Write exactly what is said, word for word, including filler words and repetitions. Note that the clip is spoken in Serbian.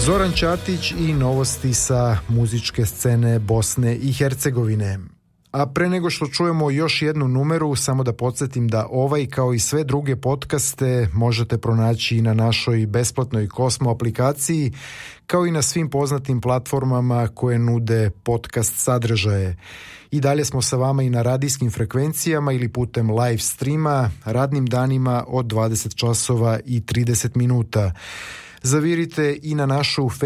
Zoran Ćatić i novosti sa muzičke scene Bosne i Hercegovine. A pre nego što čujemo još jednu numeru, samo da podsjetim da ovaj kao i sve druge podcaste možete pronaći i na našoj besplatnoj Kosmo aplikaciji, kao i na svim poznatim platformama koje nude podcast sadržaje. I dalje smo sa vama i na radijskim frekvencijama ili putem live streama radnim danima od dvadeset časova i trideset minuta. Zavirite i na našu